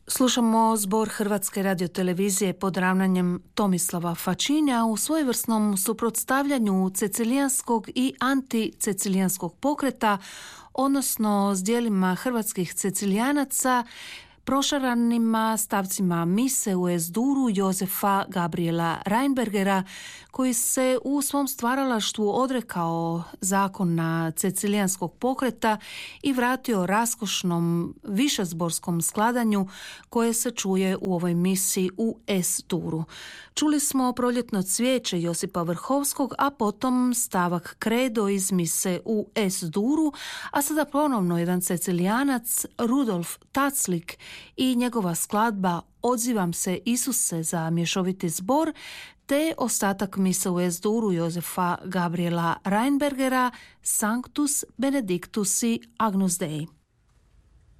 Slušamo zbor Hrvatske radiotelevizije pod ravnanjem Tomislava Fačinja u svojevrsnom suprotstavljanju cecilijanskog i anticecilijanskog pokreta, odnosno s dijelima hrvatskih cecilijanaca prošaranima stavcima mise u S-duru Jozefa Gabriela Reinbergera, koji se u svom stvaralaštvu odrekao zakona cecilijanskog pokreta i vratio raskošnom višezborskom skladanju koje se čuje u ovoj misi u S-duru. Čuli smo Proljetno cvijeće Josipa Vrhovskog, a potom stavak Kredo iz mise u S-duru, a sada ponovno jedan cecilijanac, Rudolf Taclik, i njegova skladba Odzivam se Isuse za mješoviti zbor, te ostatak mise u S-duru Jozefa Gabriela Reinbergera Sanctus Benedictus Agnus Dei.